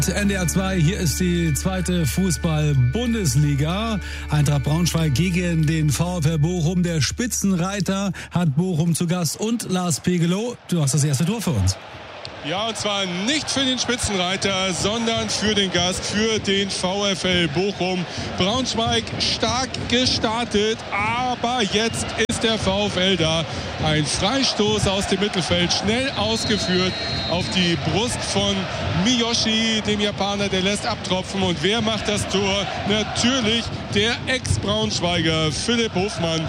NDR 2, hier ist die zweite Fußball-Bundesliga. Eintracht Braunschweig gegen den VfL Bochum. Der Spitzenreiter hat Bochum zu Gast und Lars Pegelow, du hast das erste Tor für uns. Ja, und zwar nicht für den Spitzenreiter, sondern für den Gast, für den VfL Bochum. Braunschweig stark gestartet, aber jetzt ist der VfL da. Ein Freistoß aus dem Mittelfeld, schnell ausgeführt auf die Brust von Miyoshi, dem Japaner, der lässt abtropfen. Und wer macht das Tor? Natürlich der Ex-Braunschweiger Philipp Hofmann.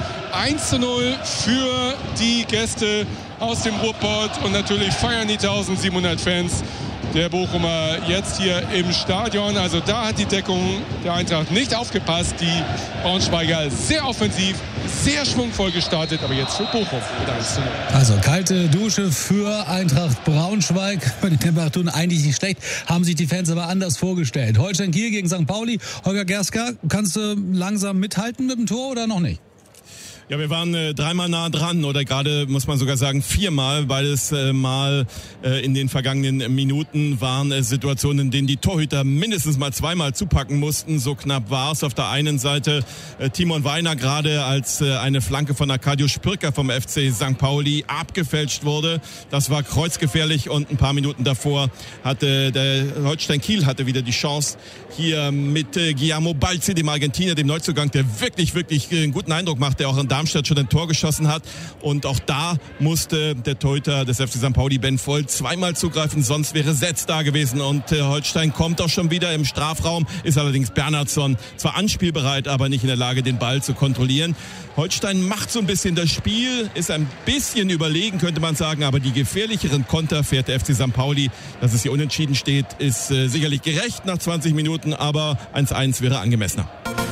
1:0 für die Gäste aus dem Ruhrpott und natürlich feiern die 1700 Fans der Bochumer jetzt hier im Stadion. Also da hat die Deckung der Eintracht nicht aufgepasst. Die Braunschweiger sehr offensiv, sehr schwungvoll gestartet, aber jetzt für Bochum mit 1:0. Also kalte Dusche für Eintracht Braunschweig. Bei den Temperaturen eigentlich nicht schlecht, haben sich die Fans aber anders vorgestellt. Holstein Kiel gegen St. Pauli. Holger Gerska, kannst du langsam mithalten mit dem Tor oder noch nicht? Ja, wir waren dreimal nah dran oder gerade, muss man sogar sagen, viermal. Beides Mal in den vergangenen Minuten waren Situationen, in denen die Torhüter mindestens mal zweimal zupacken mussten. So knapp war es. Auf der einen Seite Timon Weiner gerade, als eine Flanke von Arkadio Spürker vom FC St. Pauli abgefälscht wurde. Das war kreuzgefährlich und ein paar Minuten davor hatte der Holstein Kiel wieder die Chance, hier mit Guillermo Balzi, dem Argentinier, dem Neuzugang, der wirklich einen guten Eindruck macht, der auch in Darmstadt schon ein Tor geschossen hat. Und auch da musste der Torhüter des FC St. Pauli, Ben Voll, zweimal zugreifen, sonst wäre Setz da gewesen. Und Holstein kommt auch schon wieder im Strafraum, ist allerdings Bernhardsson zwar anspielbereit, aber nicht in der Lage, den Ball zu kontrollieren. Holstein macht so ein bisschen das Spiel, ist ein bisschen überlegen, könnte man sagen, aber die gefährlicheren Konter fährt der FC St. Pauli. Dass es hier unentschieden steht, ist sicherlich gerecht nach 20 Minuten, aber 1:1 wäre angemessener.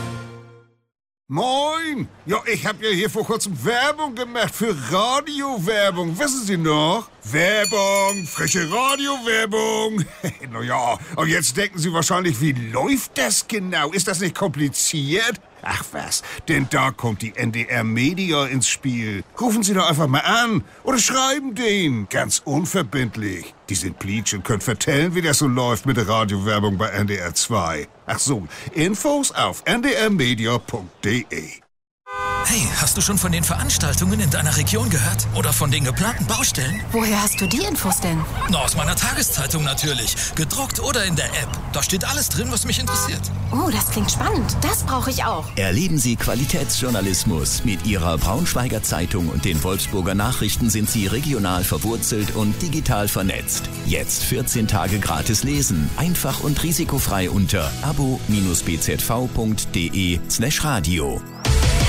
Moin! Ja, ich habe ja hier vor kurzem Werbung gemacht für Radiowerbung. Wissen Sie noch? Werbung, frische Radiowerbung. Naja, und jetzt denken Sie wahrscheinlich, wie läuft das genau? Ist das nicht kompliziert? Ach was, denn da kommt die NDR Media ins Spiel. Rufen Sie doch einfach mal an oder schreiben denen. Ganz unverbindlich. Die sind Pleatsch und können vertellen, wie das so läuft mit der Radiowerbung bei NDR 2. Ach so, Infos auf ndrmedia.de. Hey, hast du schon von den Veranstaltungen in deiner Region gehört? Oder von den geplanten Baustellen? Woher hast du die Infos denn? Na, aus meiner Tageszeitung natürlich. Gedruckt oder in der App. Da steht alles drin, was mich interessiert. Oh, das klingt spannend. Das brauche ich auch. Erleben Sie Qualitätsjournalismus. Mit Ihrer Braunschweiger Zeitung und den Wolfsburger Nachrichten sind Sie regional verwurzelt und digital vernetzt. Jetzt 14 Tage gratis lesen. Einfach und risikofrei unter abo-bzv.de/radio.